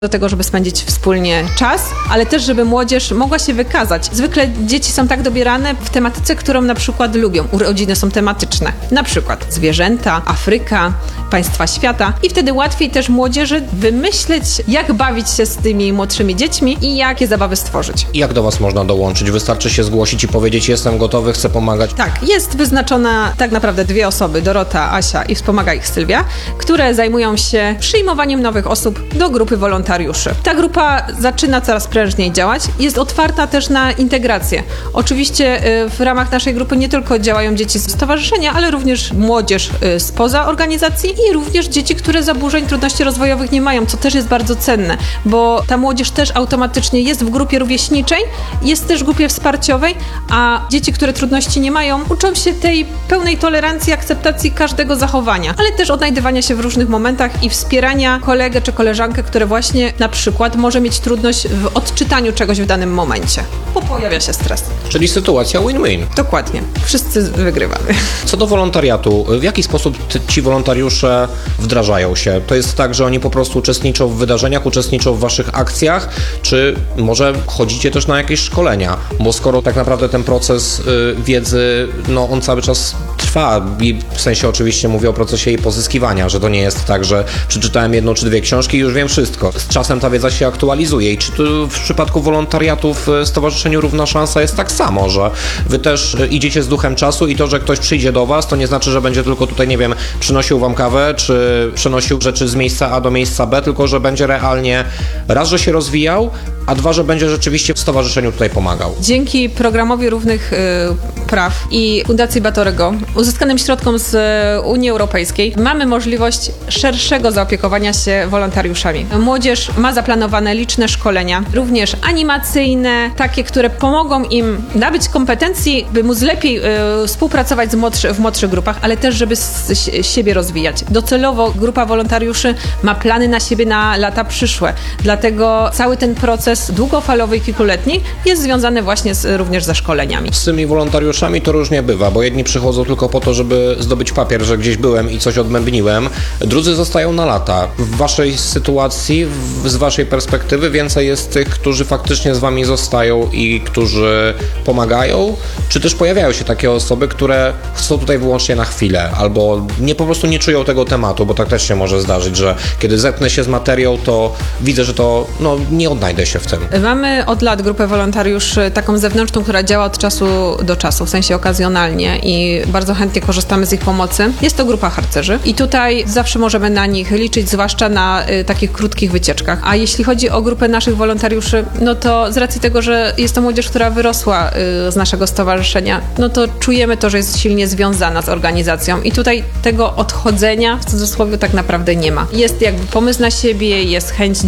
do tego, żeby spędzić wspólnie czas, ale też, żeby młodzież mogła się wykazać. Zwykle dzieci są tak dobierane w tematyce, którą na przykład lubią. Urodziny są tematyczne. Na przykład zwierzęta, Afryka, państwa świata i wtedy łatwiej też młodzieży wymyśleć, jak bawić się z tymi młodszymi dziećmi i jakie zabawy stworzyć. I jak do Was można dołączyć? Wystarczy się zgłosić i powiedzieć: jestem gotowy, chcę pomagać. Tak, jest wyznaczona tak naprawdę 2 osoby, Dorota, Asia i wspomaga ich Sylwia, które zajmują się przyjmowaniem nowych osób do grupy wolontariuszy. Ta grupa zaczyna coraz prężniej działać, jest otwarta też na integrację. Oczywiście w ramach naszej grupy nie tylko działają dzieci z stowarzyszenia, ale również młodzież spoza organizacji i również dzieci, które zaburzeń, trudności rozwojowych nie mają, co też jest bardzo cenne, bo ta młodzież też automatycznie jest w grupie rówieśniczej, jest też w grupie wsparciowej, a dzieci, które trudności nie mają, uczą się tej pełnej tolerancji, akceptacji każdego zachowania, ale też odnajdywania się w różnych momentach i wspierania kolegę czy koleżankę, które właśnie na przykład może mieć trudność w odczytaniu czegoś w danym momencie, bo pojawia się stres. Czyli sytuacja win-win. Dokładnie. Wszyscy wygrywamy. Co do wolontariatu, w jaki sposób ci wolontariusze wdrażają się? To jest tak, że oni po prostu uczestniczą w wydarzeniach, uczestniczą w Waszych akcjach, czy może chodzicie też na jakieś szkolenia? Bo skoro tak naprawdę ten proces wiedzy, no on cały czas trwa i w sensie oczywiście mówię o procesie jej pozyskiwania, że to nie jest tak, że przeczytałem 1 czy 2 książki i już wiem wszystko. Z czasem ta wiedza się aktualizuje i czy tu w przypadku wolontariatu w Stowarzyszeniu Równa Szansa jest tak samo, że Wy też idziecie z duchem czasu i to, że ktoś przyjdzie do Was, to nie znaczy, że będzie tylko tutaj, nie wiem, przynosił Wam kawę, czy przenosił rzeczy z miejsca A do miejsca B, tylko że będzie realnie raz, że się rozwijał, a 2, że będzie rzeczywiście w stowarzyszeniu tutaj pomagał. Dzięki Programowi Równych Praw i Fundacji Batorego, uzyskanym środkom z Unii Europejskiej, mamy możliwość szerszego zaopiekowania się wolontariuszami. Młodzież ma zaplanowane liczne szkolenia, również animacyjne, takie, które pomogą im nabyć kompetencji, by móc lepiej współpracować w młodszych grupach, ale też, żeby siebie rozwijać. Docelowo grupa wolontariuszy ma plany na siebie na lata przyszłe, dlatego cały ten proces długofalowy i kilkuletni jest związany właśnie również ze szkoleniami. Z tymi wolontariuszami to różnie bywa, bo jedni przychodzą tylko po to, żeby zdobyć papier, że gdzieś byłem i coś odmębniłem, drudzy zostają na lata. W Waszej sytuacji, z Waszej perspektywy więcej jest tych, którzy faktycznie z Wami zostają i którzy pomagają, czy też pojawiają się takie osoby, które są tutaj wyłącznie na chwilę, albo po prostu nie czują tego tematu, bo tak też się może zdarzyć, że kiedy zetknę się z materią, to widzę, że to nie odnajdę się w tym. Mamy od lat grupę wolontariuszy taką zewnętrzną, która działa od czasu do czasu, w sensie okazjonalnie i bardzo chętnie korzystamy z ich pomocy. Jest to grupa harcerzy i tutaj zawsze możemy na nich liczyć, zwłaszcza na takich krótkich wycieczkach. A jeśli chodzi o grupę naszych wolontariuszy, no to z racji tego, że jest to młodzież, która wyrosła z naszego stowarzyszenia, no to czujemy to, że jest silnie związana z organizacją i tutaj tego odchodzenia w cudzysłowie tak naprawdę nie ma. Jest jakby pomysł na siebie, jest chęć